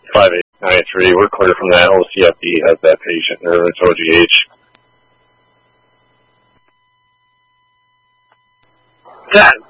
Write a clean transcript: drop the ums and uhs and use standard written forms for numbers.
5893. We're clear from that. OCFD has that patient, or it's OGH. That